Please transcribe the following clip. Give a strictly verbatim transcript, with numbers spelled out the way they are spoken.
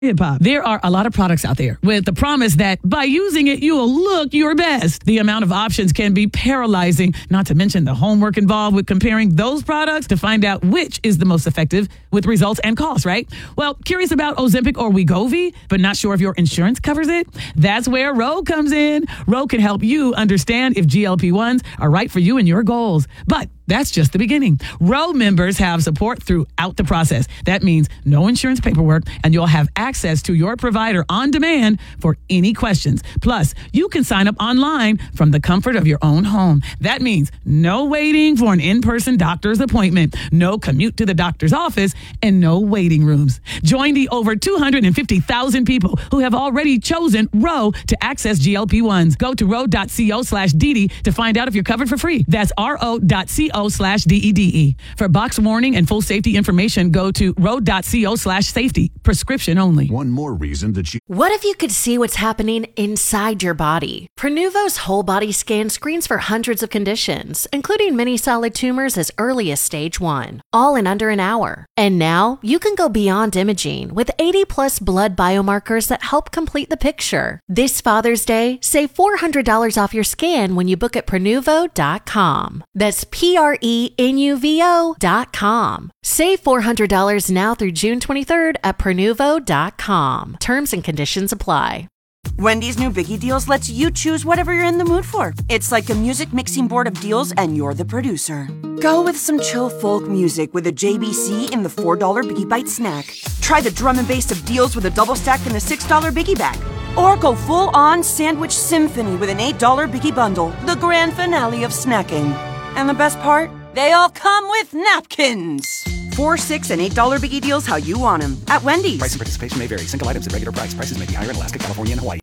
Hip hop. There are a lot of products out there with the promise that by using it, you will look your best. The amount of options can be paralyzing, not to mention the homework involved with comparing those products to find out which is the most effective with results and costs, right? Well, curious about Ozempic or Wegovy, but not sure if your insurance covers it? That's where Ro comes in. Ro can help you understand if G L P ones are right for you and your goals. But that's just the beginning. Ro members have support throughout the process. That means no insurance paperwork, and you'll have access to your provider on demand for any questions. Plus, you can sign up online from the comfort of your own home. That means no waiting for an in-person doctor's appointment, no commute to the doctor's office, and no waiting rooms. Join the over two hundred fifty thousand people who have already chosen Ro to access G L P ones. Go to ro.co slash Didi to find out if you're covered for free. That's ro.co slash D E D E. For box warning and full safety information, go to ro.co slash safety. Prescription only. One more reason that you... What if you could see what's happening inside your body? Prenuvo's whole body scan screens for hundreds of conditions, including many solid tumors as early as stage one, all in under an hour. And now you can go beyond imaging with eighty plus blood biomarkers that help complete the picture. This Father's Day, save four hundred dollars off your scan when you book at Prenuvo dot com. That's P R E N U V O dot com. Save four hundred dollars now through June twenty-third at Prenuvo dot com. Terms and conditions apply. Wendy's new Biggie Deals lets you choose whatever you're in the mood for. It's like a music mixing board of deals, and you're the producer. Go with some chill folk music with a J B C in the four dollar Biggie Bite snack. Try the drum and bass of deals with a double stack in the six dollar Biggie bag. Or go full-on sandwich symphony with an eight dollar Biggie bundle, the grand finale of snacking. And the best part? They all come with napkins. Four, six, and eight dollar Biggie Deals how you want them at Wendy's. Price and participation may vary. Single items at regular price. Prices may be higher in Alaska, California, and Hawaii.